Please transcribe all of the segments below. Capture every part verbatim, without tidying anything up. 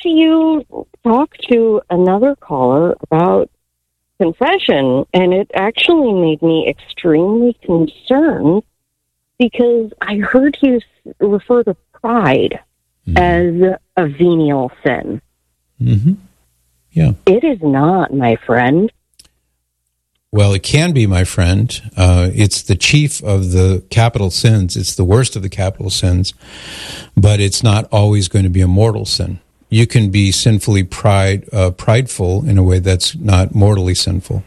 you talk to another caller about confession, and it actually made me extremely concerned because I heard you refer to pride mm-hmm. as a venial sin. Mm-hmm. Yeah. It is not, my friend. Well, it can be, my friend. Uh, it's the chief of the capital sins. It's the worst of the capital sins, but it's not always going to be a mortal sin. You can be sinfully pride, uh, prideful in a way that's not mortally sinful.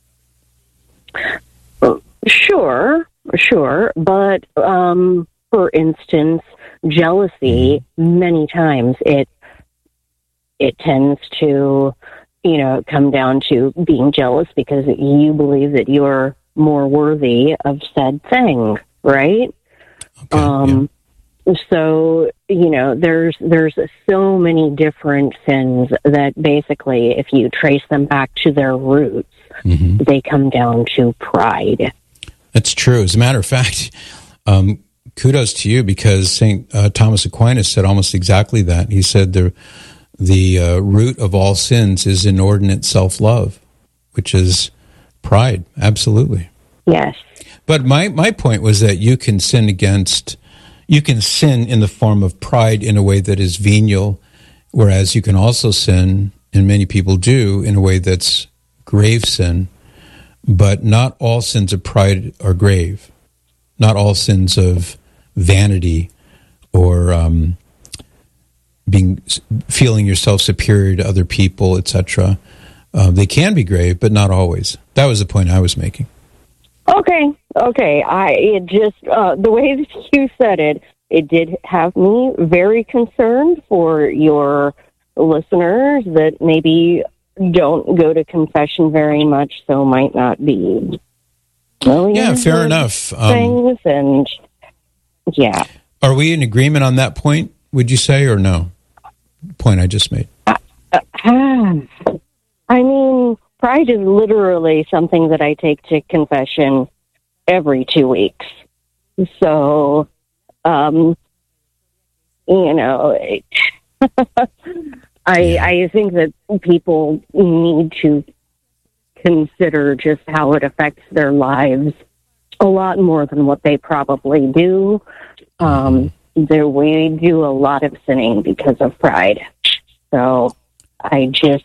Sure, sure. But, um, for instance, jealousy, mm-hmm. many times it it tends to, you know, come down to being jealous because you believe that you're more worthy of said thing, right? Okay, um, yeah. So, you know, there's there's so many different sins that basically, if you trace them back to their roots, mm-hmm. they come down to pride. That's true. As a matter of fact, um, kudos to you, because Saint Uh, Thomas Aquinas said almost exactly that. He said the the uh, root of all sins is inordinate self-love, which is pride. Absolutely. Yes. But my, my point was that you can sin against... You can sin in the form of pride in a way that is venial, whereas you can also sin, and many people do, in a way that's grave sin. But not all sins of pride are grave. Not all sins of vanity or um, being feeling yourself superior to other people, et cetera. Uh, they can be grave, but not always. That was the point I was making. Okay, okay. I it just uh, the way that you said it, it did have me very concerned for your listeners that maybe don't go to confession very much, so might not be. Well, yeah, fair enough. Things um, and yeah. Are we in agreement on that point? Would you say, or no? Point I just made. Uh, uh, I mean. Pride is literally something that I take to confession every two weeks. So, um, you know, I yeah. I think that people need to consider just how it affects their lives a lot more than what they probably do. Um, there, we do a lot of sinning because of pride. So I just...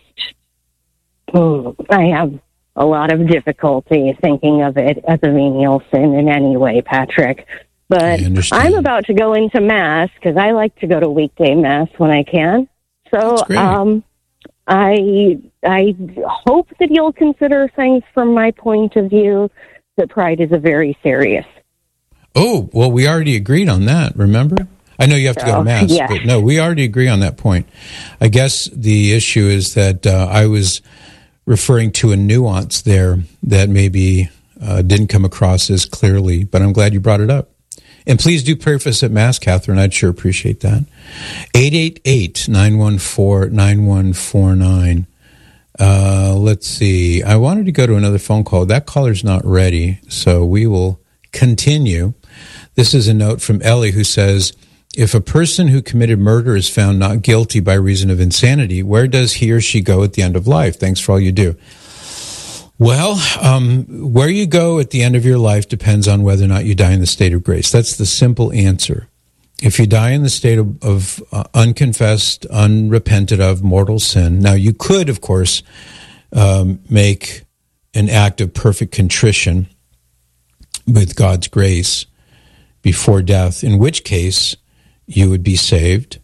I have a lot of difficulty thinking of it as a venial sin in any way, Patrick. But I'm about to go into Mass because I like to go to weekday Mass when I can. So um, I I hope that you'll consider things from my point of view, that pride is a very serious. Oh, well, we already agreed on that, remember? I know you have to go to Mass, yeah. but no, we already agree on that point. I guess the issue is that uh, I was referring to a nuance there that maybe uh, didn't come across as clearly, but I'm glad you brought it up. And please do pray for us at Mass, Catherine. I'd sure appreciate that. eight eight eight, nine one four, nine one four nine. Uh, let's see. I wanted to go to another phone call. That caller's not ready, so we will continue. This is a note from Ellie who says, if a person who committed murder is found not guilty by reason of insanity, where does he or she go at the end of life? Thanks for all you do. Well, um, where you go at the end of your life depends on whether or not you die in the state of grace. That's the simple answer. If you die in the state of, of uh, unconfessed, unrepented of mortal sin, now you could, of course, um, make an act of perfect contrition with God's grace before death, in which case you would be saved.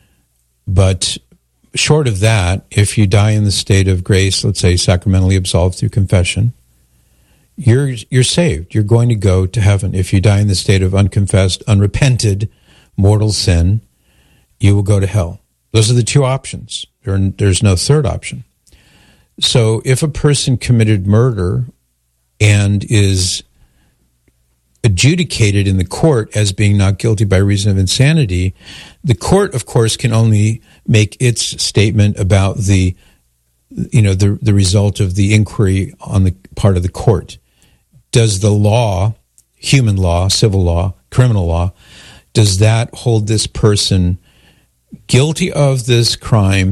But short of that, if you die in the state of grace, let's say sacramentally absolved through confession, you're you're saved. You're going to go to heaven. If you die in the state of unconfessed, unrepented, mortal sin, you will go to hell. Those are the two options. There, there's no third option. So if a person committed murder and is adjudicated in the court as being not guilty by reason of insanity, the court, of course, can only make its statement about the, you know, the the result of the inquiry on the part of the court. Does the law, human law, civil law, criminal law, does that hold this person guilty of this crime